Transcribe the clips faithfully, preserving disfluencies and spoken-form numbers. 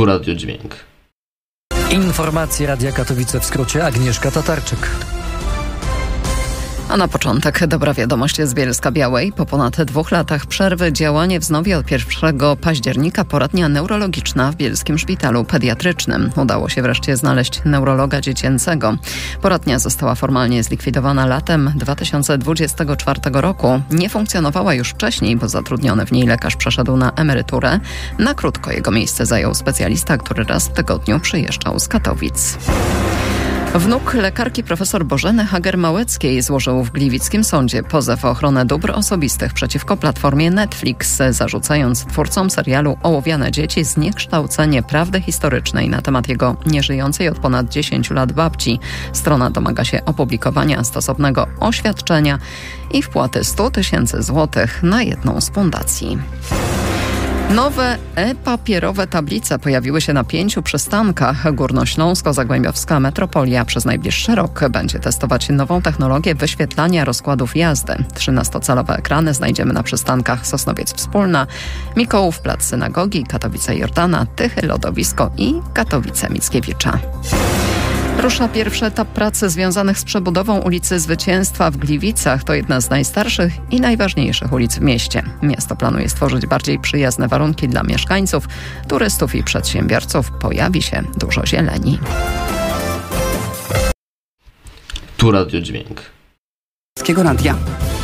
Tu Radio Dźwięk. Informacje Radia Katowice w skrócie. Agnieszka Tatarczyk. A na początek dobra wiadomość z Bielska-Białej. Po ponad dwóch latach przerwy działanie wznowi od pierwszego października poradnia neurologiczna w Bielskim Szpitalu Pediatrycznym. Udało się wreszcie znaleźć neurologa dziecięcego. Poradnia została formalnie zlikwidowana latem dwa tysiące dwudziestego czwartego roku. Nie funkcjonowała już wcześniej, bo zatrudniony w niej lekarz przeszedł na emeryturę. Na krótko jego miejsce zajął specjalista, który raz w tygodniu przyjeżdżał z Katowic. Wnuk lekarki profesor Bożeny Hager-Małeckiej złożył w gliwickim sądzie pozew o ochronę dóbr osobistych przeciwko platformie Netflix, zarzucając twórcom serialu Ołowiane dzieci zniekształcenie prawdy historycznej na temat jego nieżyjącej od ponad dziesięciu lat babci. Strona domaga się opublikowania stosownego oświadczenia i wpłaty stu tysięcy złotych na jedną z fundacji. Nowe e-papierowe tablice pojawiły się na pięciu przystankach. Górnośląsko-Zagłębiowska Metropolia przez najbliższy rok będzie testować nową technologię wyświetlania rozkładów jazdy. trzynastocalowe ekrany znajdziemy na przystankach Sosnowiec Wspólna, Mikołów Plac Synagogi, Katowice Jordana, Tychy Lodowisko i Katowice Mickiewicza. Rusza pierwszy etap pracy związanych z przebudową ulicy Zwycięstwa w Gliwicach. To jedna z najstarszych i najważniejszych ulic w mieście. Miasto planuje stworzyć bardziej przyjazne warunki dla mieszkańców, turystów i przedsiębiorców. Pojawi się dużo zieleni. Tu Radio Dźwięk. Polskiego Radia.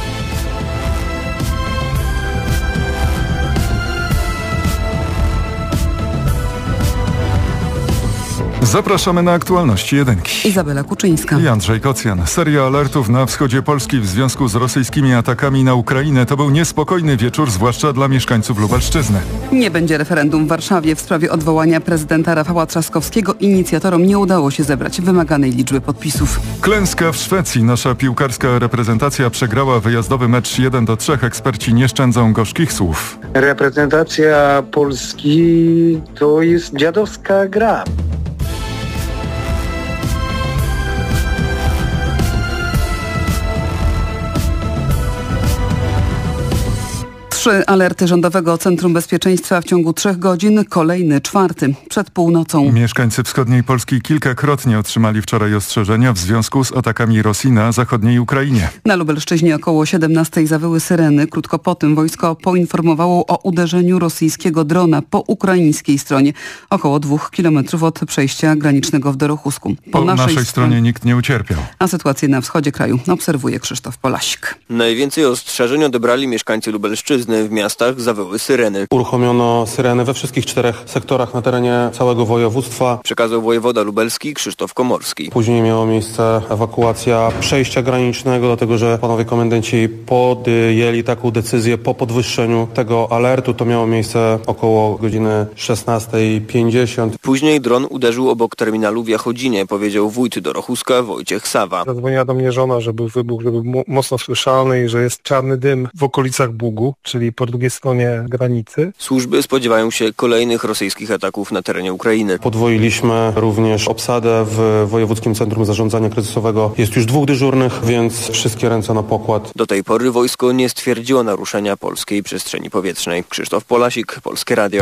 Zapraszamy na aktualności jedynki. Izabela Kuczyńska i Andrzej Kocjan. Seria alertów na wschodzie Polski w związku z rosyjskimi atakami na Ukrainę to był niespokojny wieczór, zwłaszcza dla mieszkańców Lubelszczyzny. Nie będzie referendum w Warszawie w sprawie odwołania prezydenta Rafała Trzaskowskiego. Inicjatorom nie udało się zebrać wymaganej liczby podpisów. Klęska w Szwecji. Nasza piłkarska reprezentacja przegrała wyjazdowy mecz jeden do trzech. Eksperci nie szczędzą gorzkich słów. Reprezentacja Polski to jest dziadowska gra. Trzy alerty Rządowego Centrum Bezpieczeństwa w ciągu trzech godzin, kolejny czwarty przed północą. Mieszkańcy wschodniej Polski kilkakrotnie otrzymali wczoraj ostrzeżenia w związku z atakami Rosji na zachodniej Ukrainie. Na Lubelszczyźnie około siedemnastej zawyły syreny. Krótko po tym wojsko poinformowało o uderzeniu rosyjskiego drona po ukraińskiej stronie, około dwóch kilometrów od przejścia granicznego w Dorochusku. Po, po naszej, naszej stronie nikt nie ucierpiał. A sytuację na wschodzie kraju obserwuje Krzysztof Polasik. Najwięcej ostrzeżeń odebrali mieszkańcy Lubelszczyzny. W miastach zawyły syreny. Uruchomiono syreny we wszystkich czterech sektorach na terenie całego województwa. Przekazał wojewoda lubelski Krzysztof Komorski. Później miała miejsce ewakuacja przejścia granicznego, dlatego że panowie komendanci podjęli taką decyzję po podwyższeniu tego alertu. To miało miejsce około godziny szesnastej pięćdziesiąt. Później dron uderzył obok terminalu w Jachodzinie, powiedział wójt Dorochuska Wojciech Sawa. Zadzwoniła do mnie żona, że był wybuch, że był mocno słyszalny i że jest czarny dym w okolicach Bugu, czyli po drugiej stronie granicy. Służby spodziewają się kolejnych rosyjskich ataków na terenie Ukrainy. Podwoiliśmy również obsadę w Wojewódzkim Centrum Zarządzania Kryzysowego. Jest już dwóch dyżurnych, więc wszystkie ręce na pokład. Do tej pory wojsko nie stwierdziło naruszenia polskiej przestrzeni powietrznej. Krzysztof Polasik, Polskie Radio.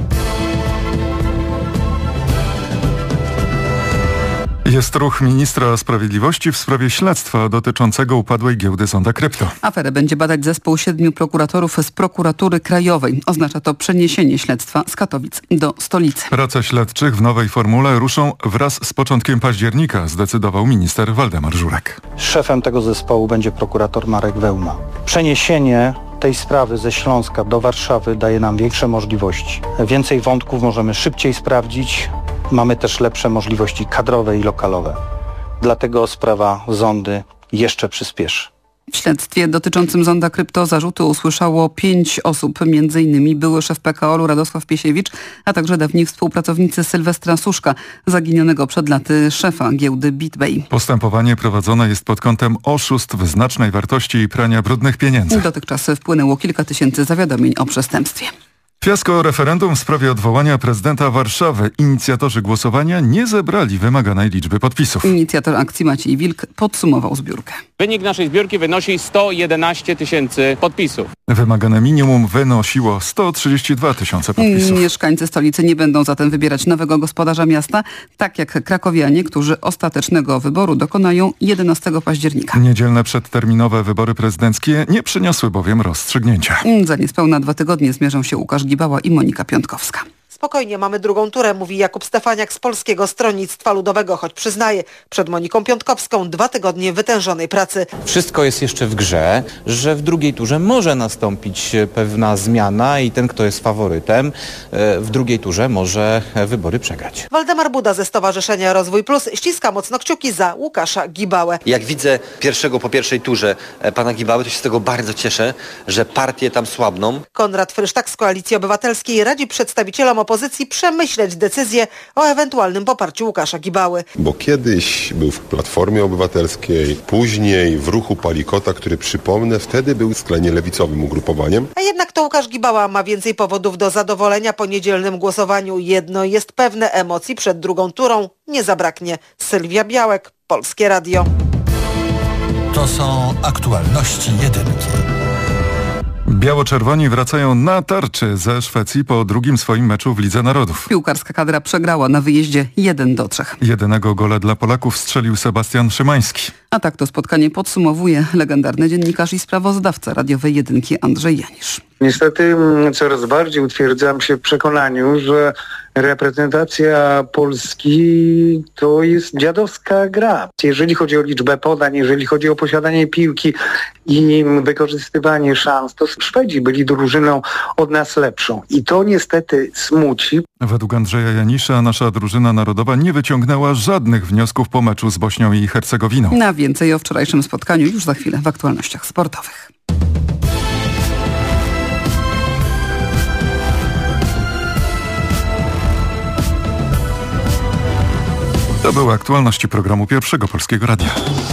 Jest ruch ministra sprawiedliwości w sprawie śledztwa dotyczącego upadłej giełdy Zonda Krypto. Aferę będzie badać zespół siedmiu prokuratorów z Prokuratury Krajowej. Oznacza to przeniesienie śledztwa z Katowic do stolicy. Prace śledczych w nowej formule ruszą wraz z początkiem października, zdecydował minister Waldemar Żurek. Szefem tego zespołu będzie prokurator Marek Wełna. Przeniesienie tej sprawy ze Śląska do Warszawy daje nam większe możliwości. Więcej wątków możemy szybciej sprawdzić. Mamy też lepsze możliwości kadrowe i lokalowe. Dlatego sprawa Zondy jeszcze przyspieszy. W śledztwie dotyczącym Zonda Krypto zarzuty usłyszało pięć osób, między innymi były szef P K O L-u Radosław Piesiewicz, a także dawni współpracownicy Sylwestra Suszka, zaginionego przed laty szefa giełdy BitBay. Postępowanie prowadzone jest pod kątem oszustw znacznej wartości i prania brudnych pieniędzy. Dotychczas wpłynęło kilka tysięcy zawiadomień o przestępstwie. Fiasko referendum w sprawie odwołania prezydenta Warszawy. Inicjatorzy głosowania nie zebrali wymaganej liczby podpisów. Inicjator akcji Maciej Wilk podsumował zbiórkę. Wynik naszej zbiórki wynosi sto jedenaście tysięcy podpisów. Wymagane minimum wynosiło sto trzydzieści dwa tysiące podpisów. Mieszkańcy stolicy nie będą zatem wybierać nowego gospodarza miasta, tak jak krakowianie, którzy ostatecznego wyboru dokonają jedenastego października. Niedzielne przedterminowe wybory prezydenckie nie przyniosły bowiem rozstrzygnięcia. Za niespełna dwa tygodnie zmierzą się Łukasz Gibała i Monika Piątkowska. Spokojnie, mamy drugą turę, mówi Jakub Stefaniak z Polskiego Stronnictwa Ludowego, choć przyznaje, przed Moniką Piątkowską dwa tygodnie wytężonej pracy. Wszystko jest jeszcze w grze, że w drugiej turze może nastąpić pewna zmiana i ten, kto jest faworytem, w drugiej turze może wybory przegrać. Waldemar Buda ze Stowarzyszenia Rozwój Plus ściska mocno kciuki za Łukasza Gibałę. Jak widzę pierwszego po pierwszej turze pana Gibały, to się z tego bardzo cieszę, że partie tam słabną. Konrad Frysztak z Koalicji Obywatelskiej radzi przedstawicielom opozycji przemyśleć decyzję o ewentualnym poparciu Łukasza Gibały. Bo kiedyś był w Platformie Obywatelskiej, później w Ruchu Palikota, który przypomnę, wtedy był skrajnie lewicowym ugrupowaniem. A jednak to Łukasz Gibała ma więcej powodów do zadowolenia po niedzielnym głosowaniu. Jedno jest pewne, emocji przed drugą turą nie zabraknie. Sylwia Białek, Polskie Radio. To są aktualności jedynki. Biało-czerwoni wracają na tarczy ze Szwecji po drugim swoim meczu w Lidze Narodów. Piłkarska kadra przegrała na wyjeździe jeden do trzech. Jedynego gola dla Polaków strzelił Sebastian Szymański. A tak to spotkanie podsumowuje legendarny dziennikarz i sprawozdawca radiowej jedynki Andrzej Janisz. Niestety coraz bardziej utwierdzam się w przekonaniu, że reprezentacja Polski to jest dziadowska gra. Jeżeli chodzi o liczbę podań, jeżeli chodzi o posiadanie piłki i wykorzystywanie szans, to Szwedzi byli drużyną od nas lepszą. I to niestety smuci. Według Andrzeja Janisza nasza drużyna narodowa nie wyciągnęła żadnych wniosków po meczu z Bośnią i Hercegowiną. Na więcej o wczorajszym spotkaniu już za chwilę w aktualnościach sportowych. To były aktualności programu Pierwszego Polskiego Radia.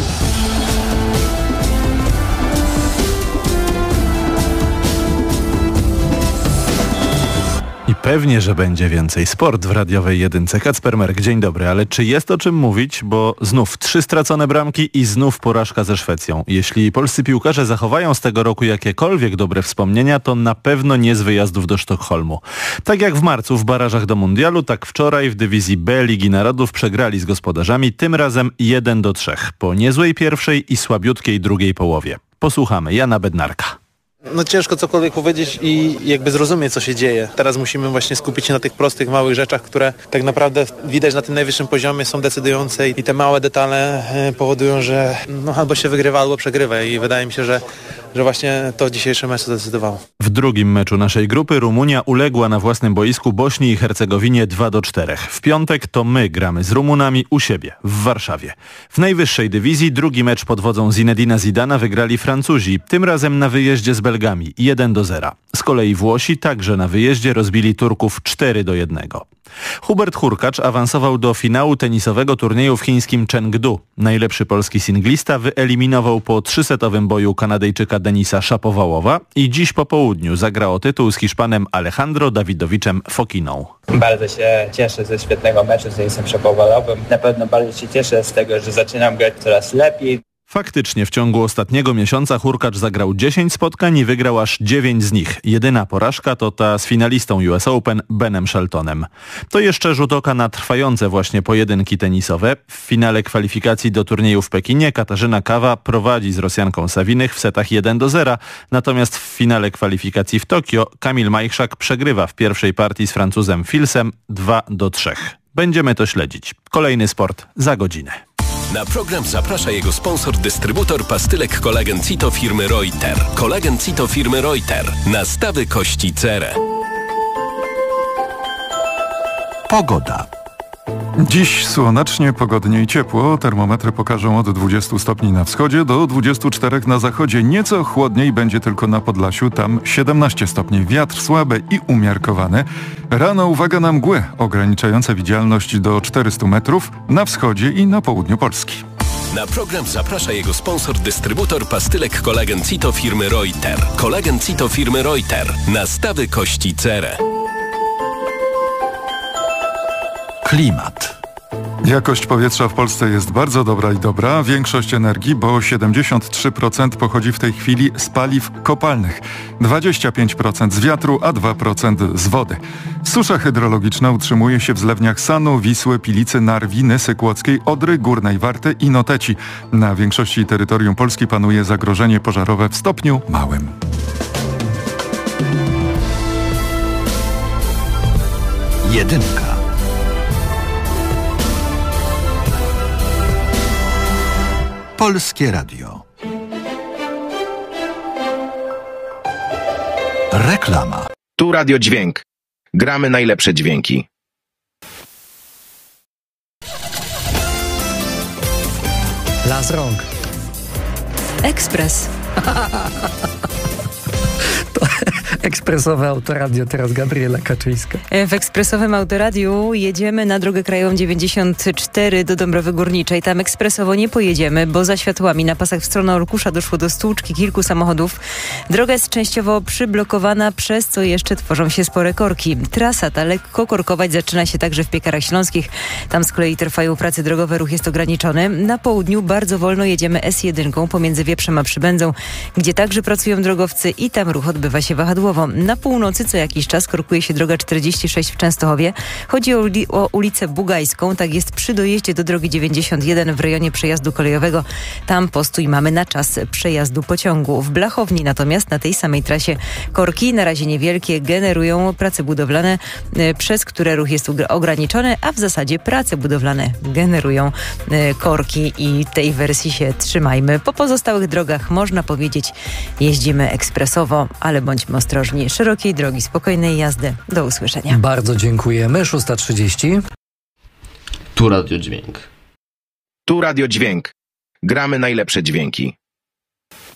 I pewnie, że będzie więcej. Sport w radiowej jedynce. Kacper Merk, dzień dobry. Ale czy jest o czym mówić? Bo znów trzy stracone bramki i znów porażka ze Szwecją. Jeśli polscy piłkarze zachowają z tego roku jakiekolwiek dobre wspomnienia, to na pewno nie z wyjazdów do Sztokholmu. Tak jak w marcu w barażach do mundialu, tak wczoraj w dywizji B Ligi Narodów przegrali z gospodarzami, tym razem jeden do trzech. Po niezłej pierwszej i słabiutkiej drugiej połowie. Posłuchamy Jana Bednarka. No ciężko cokolwiek powiedzieć i jakby zrozumieć, co się dzieje. Teraz musimy właśnie skupić się na tych prostych, małych rzeczach, które tak naprawdę widać na tym najwyższym poziomie, są decydujące i te małe detale powodują, że no albo się wygrywa, albo przegrywa i wydaje mi się, że, że właśnie to dzisiejsze mecz zdecydowało. W drugim meczu naszej grupy Rumunia uległa na własnym boisku Bośni i Hercegowinie dwa do czterech. W piątek to my gramy z Rumunami u siebie, w Warszawie. W najwyższej dywizji drugi mecz pod wodzą Zinedina Zidana wygrali Francuzi, tym razem na wyjeździe z Belgami jeden do zera. Z kolei Włosi także na wyjeździe rozbili Turków cztery do jednego. Hubert Hurkacz awansował do finału tenisowego turnieju w chińskim Chengdu. Najlepszy polski singlista wyeliminował po trzysetowym boju Kanadyjczyka Denisa Shapovałowa i dziś po południu zagra o tytuł z Hiszpanem Alejandro Dawidowiczem Fokiną. Bardzo się cieszę ze świetnego meczu z Denisem Shapovalowem. Na pewno bardzo się cieszę z tego, że zaczynam grać coraz lepiej. Faktycznie w ciągu ostatniego miesiąca Hurkacz zagrał dziesięć spotkań i wygrał aż dziewięć z nich. Jedyna porażka to ta z finalistą U S Open Benem Sheltonem. To jeszcze rzut oka na trwające właśnie pojedynki tenisowe. W finale kwalifikacji do turnieju w Pekinie Katarzyna Kawa prowadzi z Rosjanką Sawinych w setach jeden do zera, natomiast w finale kwalifikacji w Tokio Kamil Majchrzak przegrywa w pierwszej partii z Francuzem Filsem dwa do trzech. Będziemy to śledzić. Kolejny sport za godzinę. Na program zaprasza jego sponsor, dystrybutor pastylek Kolagen Cito firmy Reuter. Kolagen Cito firmy Reuter. Nastawy kości cerę. Pogoda. Dziś słonecznie, pogodnie i ciepło. Termometry pokażą od dwudziestu stopni na wschodzie do dwudziestu czterech na zachodzie. Nieco chłodniej będzie tylko na Podlasiu, tam siedemnaście stopni. Wiatr słaby i umiarkowany. Rano uwaga na mgły ograniczające widzialność do czterystu metrów na wschodzie i na południu Polski. Na program zaprasza jego sponsor, dystrybutor pastylek Kolagen Cito firmy Reuter. Kolagen Cito firmy Reuter. Nastawy kości cerę. Klimat. Jakość powietrza w Polsce jest bardzo dobra i dobra. Większość energii, bo siedemdziesiąt trzy procent pochodzi w tej chwili z paliw kopalnych, dwadzieścia pięć procent z wiatru, a dwa procent z wody. Susza hydrologiczna utrzymuje się w zlewniach Sanu, Wisły, Pilicy, Narwi, Nysy Kłodzkiej, Odry, Górnej Warty i Noteci. Na większości terytorium Polski panuje zagrożenie pożarowe w stopniu małym. Jedynka. Polskie Radio. Reklama. Tu Radio Dźwięk. Gramy najlepsze dźwięki. Las rąk. Ekspres. Ekspresowe autoradio, teraz Gabriela Kaczyńska. W ekspresowym autoradiu jedziemy na drogę krajową dziewięćdziesiąt cztery do Dąbrowy Górniczej. Tam ekspresowo nie pojedziemy, bo za światłami na pasach w stronę Olkusza doszło do stłuczki kilku samochodów. Droga jest częściowo przyblokowana, przez co jeszcze tworzą się spore korki. Trasa ta lekko korkować zaczyna się także w Piekarach Śląskich. Tam z kolei trwają prace drogowe, ruch jest ograniczony. Na południu bardzo wolno jedziemy S jeden pomiędzy Wieprzem a Przybędzą, gdzie także pracują drogowcy i tam ruch odbywa się wahadłowo. Na północy co jakiś czas korkuje się droga czterdzieści sześć w Częstochowie. Chodzi o, uli- o ulicę Bugajską. Tak jest przy dojeździe do drogi dziewięćdziesiąt jeden w rejonie przejazdu kolejowego. Tam postój mamy na czas przejazdu pociągu. W Blachowni natomiast na tej samej trasie korki, na razie niewielkie, generują prace budowlane, y, przez które ruch jest ug- ograniczony, a w zasadzie prace budowlane generują y, korki i tej wersji się trzymajmy. Po pozostałych drogach można powiedzieć jeździmy ekspresowo, ale bądźmy ostrożni. Szerokiej drogi, spokojnej jazdy. Do usłyszenia. Bardzo dziękujemy. szósta trzydzieści. Tu Radio Dźwięk. Tu Radio Dźwięk. Gramy najlepsze dźwięki.